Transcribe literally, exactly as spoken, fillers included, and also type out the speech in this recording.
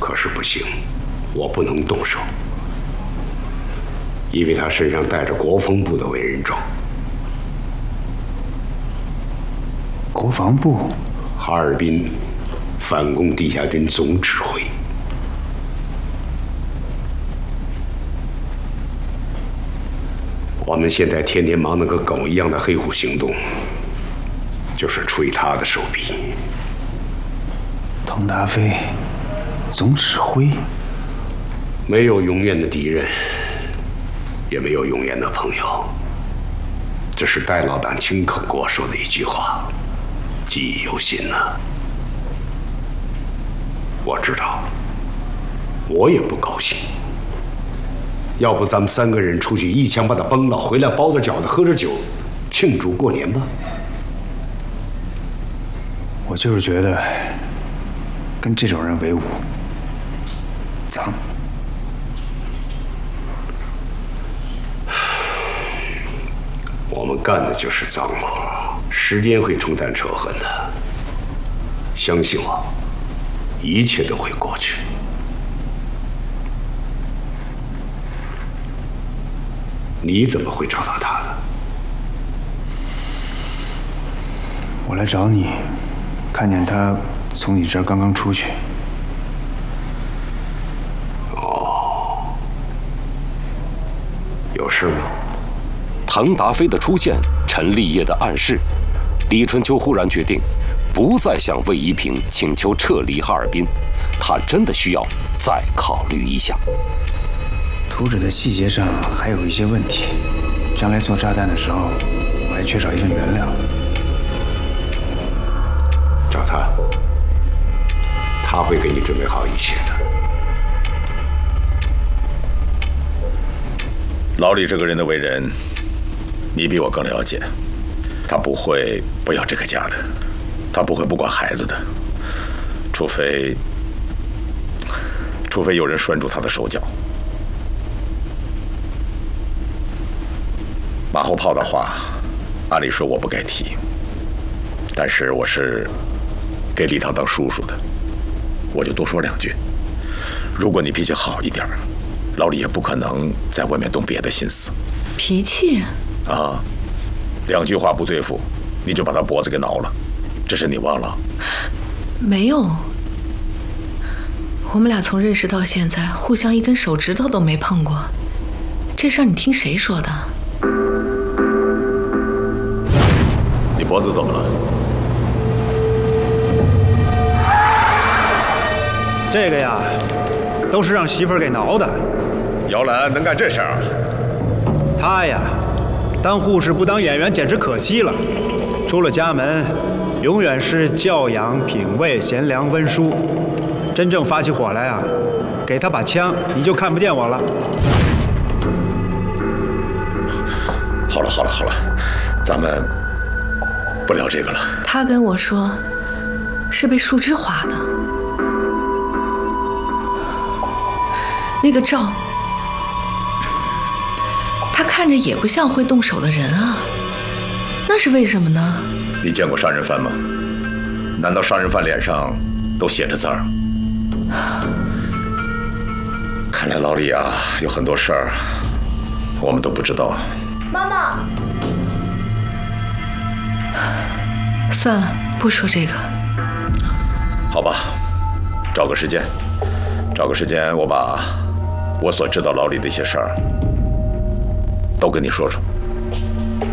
可是不行，我不能动手，因为他身上带着国防部的委任状。 国防部， 哈尔滨反攻地下军总指挥。我们现在天天忙得跟狗一样的黑虎行动，就是出于他的手笔。 佟大飞，总指挥。 没有永远的敌人，也没有永远的朋友。这是戴老板亲口跟我说的一句话，记忆犹新呢。我知道，我也不高兴。要不咱们三个人出去一枪把他崩了，回来包着饺子喝着酒，庆祝过年吧。 我就是觉得跟这种人为伍脏。 我们干的就是脏活，时间会冲淡仇恨的。相信我，一切都会过去。你怎么会找到他的？ 我来找你，看见他从你这儿刚刚出去。 哦，有事吗？ 滕达飞的出现，陈立业的暗示，李春秋忽然决定，不再向魏一平请求撤离哈尔滨，他真的需要再考虑一下。 图纸的细节上还有一些问题，将来做炸弹的时候，我还缺少一份原料。 找他，他会给你准备好一切的。 老李这个人的为人，你比我更了解。他不会不要这个家的，他不会不管孩子的，除非，除非有人拴住他的手脚。马后炮的话，按理说我不该提，但是我是给李唐当叔叔的，我就多说两句。如果你脾气好一点，老李也不可能在外面动别的心思。 脾气？ 啊，两句话不对付，你就把他脖子给挠了，这是你忘了？ 没有，我们俩从认识到现在，互相一根手指头都没碰过。这事儿你听谁说的？ 你脖子怎么了？ 这个呀，都是让媳妇儿给挠的。 姚兰能干这事儿？ 她呀，当护士不当演员简直可惜了。出了家门，永远是教养、品味、贤良、温淑。真正发起火来啊，给她把枪，你就看不见我了。 好了好了好了，咱们不聊这个了。 他跟我说，是被树枝划的。那个赵，他看着也不像会动手的人啊，那是为什么呢？ 你见过杀人犯吗？难道杀人犯脸上都写着字儿？看来老李啊，有很多事儿我们都不知道。 妈妈，算了，不说这个。 好吧，找个时间，找个时间，我把我所知道老李的一些事儿都跟你说说。